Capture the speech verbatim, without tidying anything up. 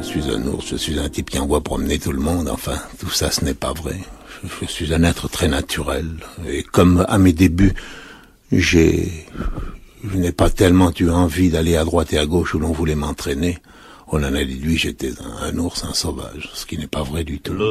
suis un ours, je suis un type qui envoie promener tout le monde, enfin, tout ça ce n'est pas vrai. Je, je suis un être très naturel, et comme à mes débuts, j'ai... je n'ai pas tellement eu envie d'aller à droite et à gauche où l'on voulait m'entraîner, on en a déduit j'étais un, un ours, un sauvage, ce qui n'est pas vrai du tout.